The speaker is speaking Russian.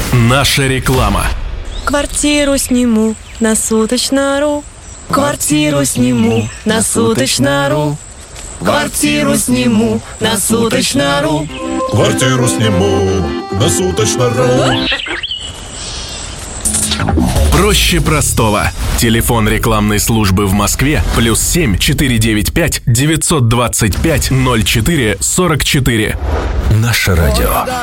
Наша реклама. Квартиру сниму на Суточно.ру. Квартиру сниму на Суточно.ру. Квартиру сниму на Суточно.ру. Квартиру сниму на Суточно.ру. Проще простого. Телефон рекламной службы в Москве +7 495 925 04 44. Наше радио.